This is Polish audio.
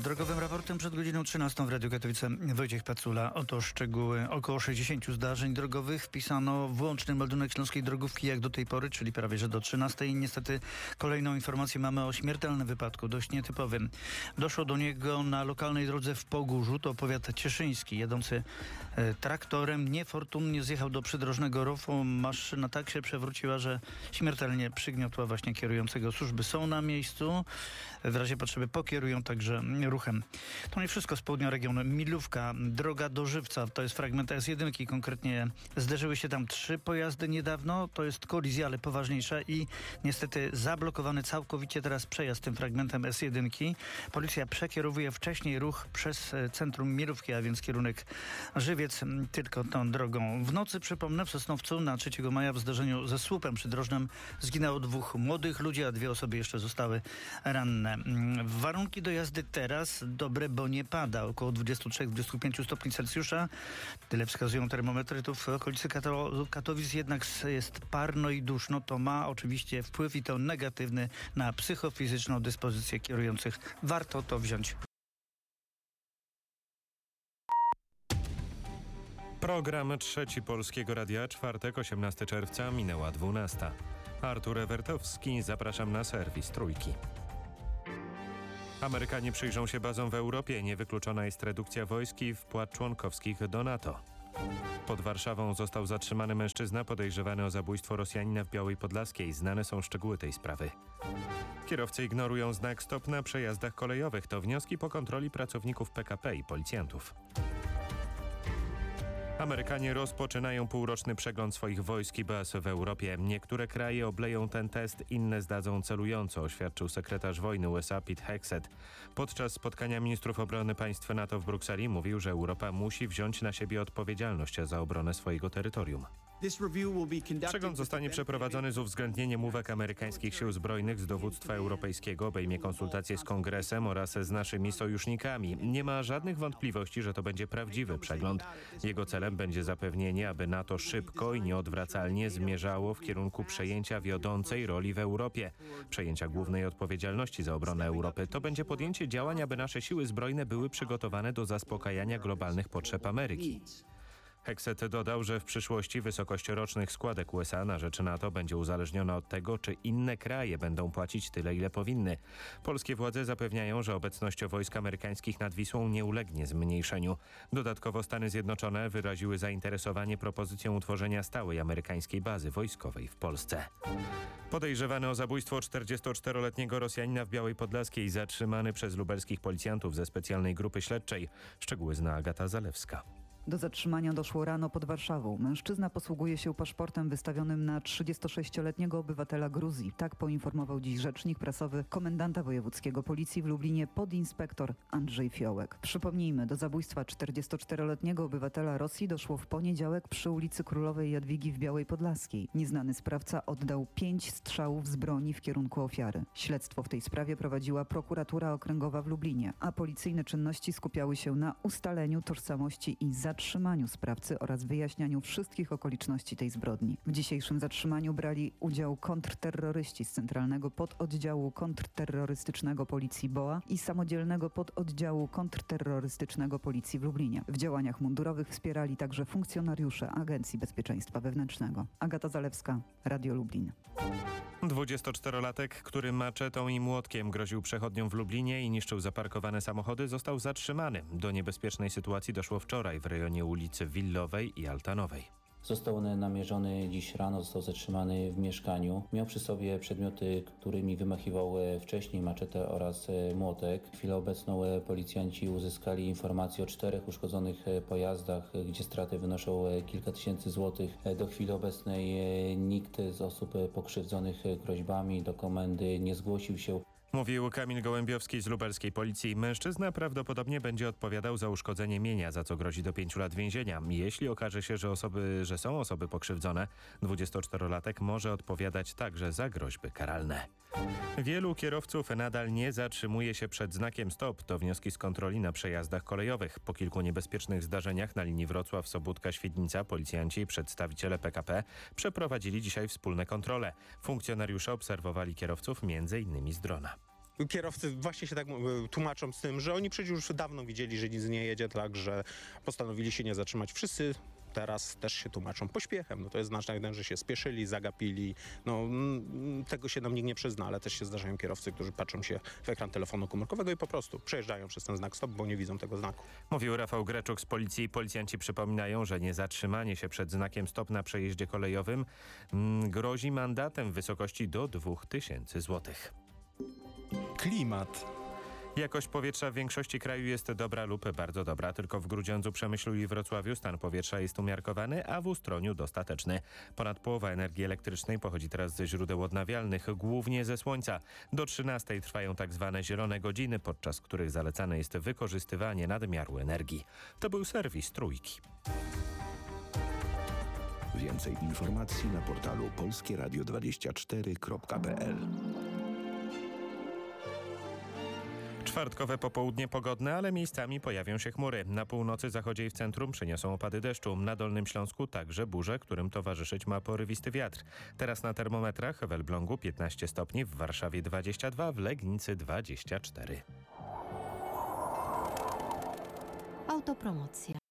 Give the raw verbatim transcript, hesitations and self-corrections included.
drogowym raportem przed godziną trzynastą w Radiu Katowice Wojciech Pacula. Oto szczegóły. Około sześćdziesięciu zdarzeń drogowych wpisano włączny meldunek Śląskiej Drogówki jak do tej pory, czyli prawie że do trzynastej. Niestety kolejną informację mamy o śmiertelnym wypadku, dość nietypowym. Doszło do niego na lokalnej drodze w Pogórzu, to powiat cieszyński. Jadący e, traktorem niefortunnie zjechał do przydrożnego rowu. Maszyna tak się przewróciła, że śmiertelnie przygniotła właśnie kierującego. Służby są na miejscu. W razie potrzeby pokierują także ruchem. To nie wszystko z południa regionu. Milówka, droga do Żywca, to jest fragment S jeden. Konkretnie zderzyły się tam trzy pojazdy niedawno. To jest kolizja, ale poważniejsza i niestety zablokowany całkowicie teraz przejazd tym fragmentem S jeden. Policja przekierowuje wcześniej ruch przez centrum Milówki, a więc kierunek Żywiec tylko tą drogą. W nocy, przypomnę, w Sosnowcu na trzeciego maja w zdarzeniu ze słupem przydrożnym zginęło dwóch młodych ludzi, a dwie osoby jeszcze zostały ranne. Warunki do jazdy teraz dobre, bo nie pada. Około dwadzieścia trzy do dwudziestu pięciu stopni Celsjusza. Tyle wskazują termometry tu w okolicy Kato- Katowic. Jednak jest parno i duszno. To ma oczywiście wpływ i to negatywny na psychofizyczną dyspozycję kierujących. Warto to wziąć. Program Trzeci Polskiego Radia, czwartek, osiemnastego czerwca, minęła dwunasta. Artur Ewertowski, zapraszam na serwis Trójki. Amerykanie przyjrzą się bazom w Europie. Niewykluczona jest redukcja wojsk i wpłat członkowskich do NATO. Pod Warszawą został zatrzymany mężczyzna podejrzewany o zabójstwo Rosjanina w Białej Podlaskiej. Znane są szczegóły tej sprawy. Kierowcy ignorują znak stop na przejazdach kolejowych. To wnioski po kontroli pracowników P K P i policjantów. Amerykanie rozpoczynają półroczny przegląd swoich wojsk i baz w Europie. Niektóre kraje obleją ten test, inne zdadzą celująco, oświadczył sekretarz wojny U S A Pete Hegseth. Podczas spotkania ministrów obrony państw NATO w Brukseli mówił, że Europa musi wziąć na siebie odpowiedzialność za obronę swojego terytorium. Przegląd zostanie przeprowadzony z uwzględnieniem uwag amerykańskich sił zbrojnych z dowództwa europejskiego, obejmie konsultacje z Kongresem oraz z naszymi sojusznikami. Nie ma żadnych wątpliwości, że to będzie prawdziwy przegląd. Jego celem będzie zapewnienie, aby NATO szybko i nieodwracalnie zmierzało w kierunku przejęcia wiodącej roli w Europie. Przejęcia głównej odpowiedzialności za obronę Europy. To będzie podjęcie działań, aby nasze siły zbrojne były przygotowane do zaspokajania globalnych potrzeb Ameryki. Hegseth dodał, że w przyszłości wysokość rocznych składek U S A na rzecz NATO będzie uzależniona od tego, czy inne kraje będą płacić tyle, ile powinny. Polskie władze zapewniają, że obecność wojsk amerykańskich nad Wisłą nie ulegnie zmniejszeniu. Dodatkowo Stany Zjednoczone wyraziły zainteresowanie propozycją utworzenia stałej amerykańskiej bazy wojskowej w Polsce. Podejrzewany o zabójstwo czterdziestoczteroletniego Rosjanina w Białej Podlaskiej, zatrzymany przez lubelskich policjantów ze specjalnej grupy śledczej. Szczegóły zna Agata Zalewska. Do zatrzymania doszło rano pod Warszawą. Mężczyzna posługuje się paszportem wystawionym na trzydziestosześcioletniego obywatela Gruzji. Tak poinformował dziś rzecznik prasowy komendanta wojewódzkiego policji w Lublinie podinspektor Andrzej Fiołek. Przypomnijmy, do zabójstwa czterdziestoczteroletniego obywatela Rosji doszło w poniedziałek przy ulicy Królowej Jadwigi w Białej Podlaskiej. Nieznany sprawca oddał pięć strzałów z broni w kierunku ofiary. Śledztwo w tej sprawie prowadziła prokuratura okręgowa w Lublinie, a policyjne czynności skupiały się na ustaleniu tożsamości i zatrzymaniu zatrzymaniu sprawcy oraz wyjaśnianiu wszystkich okoliczności tej zbrodni. W dzisiejszym zatrzymaniu brali udział kontrterroryści z Centralnego Pododdziału Kontrterrorystycznego Policji B O A i Samodzielnego Pododdziału Kontrterrorystycznego Policji w Lublinie. W działaniach mundurowych wspierali także funkcjonariusze Agencji Bezpieczeństwa Wewnętrznego. Agata Zalewska, Radio Lublin. dwudziestoczterolatek, który maczetą i młotkiem groził przechodniom w Lublinie i niszczył zaparkowane samochody, został zatrzymany. Do niebezpiecznej sytuacji doszło wczoraj w rejonie ulicy Willowej i Altanowej. Został on namierzony dziś rano, został zatrzymany w mieszkaniu. Miał przy sobie przedmioty, którymi wymachiwał wcześniej, maczetę oraz młotek. W chwilę obecną policjanci uzyskali informację o czterech uszkodzonych pojazdach, gdzie straty wynoszą kilka tysięcy złotych. Do chwili obecnej nikt z osób pokrzywdzonych groźbami do komendy nie zgłosił się. Mówił Kamil Gołębiowski z lubelskiej policji. Mężczyzna prawdopodobnie będzie odpowiadał za uszkodzenie mienia, za co grozi do pięciu lat więzienia. Jeśli okaże się, że, osoby, że są osoby pokrzywdzone, dwudziestoczterolatek może odpowiadać także za groźby karalne. Wielu kierowców nadal nie zatrzymuje się przed znakiem stop. To wnioski z kontroli na przejazdach kolejowych. Po kilku niebezpiecznych zdarzeniach na linii Wrocław-Sobótka-Świdnica policjanci i przedstawiciele P K P przeprowadzili dzisiaj wspólne kontrole. Funkcjonariusze obserwowali kierowców między innymi z drona. Kierowcy właśnie się tak y, tłumaczą z tym, że oni przecież już dawno widzieli, że nic nie jedzie, tak, że postanowili się nie zatrzymać. Wszyscy teraz też się tłumaczą pośpiechem. No to jest znaczne, że się spieszyli, zagapili. No, mm, tego się nam nikt nie przyzna, ale też się zdarzają kierowcy, którzy patrzą się w ekran telefonu komórkowego i po prostu przejeżdżają przez ten znak stop, bo nie widzą tego znaku. Mówił Rafał Greczuk z policji. Policjanci przypominają, że niezatrzymanie się przed znakiem stop na przejeździe kolejowym mm, grozi mandatem w wysokości do dwóch tysięcy złotych. Klimat. Jakość powietrza w większości kraju jest dobra lub bardzo dobra. Tylko w Grudziądzu, Przemyślu i Wrocławiu stan powietrza jest umiarkowany, a w Ustroniu dostateczny. Ponad połowa energii elektrycznej pochodzi teraz ze źródeł odnawialnych, głównie ze słońca. Do trzynastej trwają tak zwane zielone godziny, podczas których zalecane jest wykorzystywanie nadmiaru energii. To był serwis Trójki. Więcej informacji na portalu polskie radio dwadzieścia cztery kropka p l. Czwartkowe popołudnie pogodne, ale miejscami pojawią się chmury. Na północy, zachodzie i w centrum przyniosą opady deszczu. Na Dolnym Śląsku także burze, którym towarzyszyć ma porywisty wiatr. Teraz na termometrach w Elblągu piętnaście stopni, w Warszawie dwadzieścia dwa, w Legnicy dwadzieścia cztery. Autopromocja.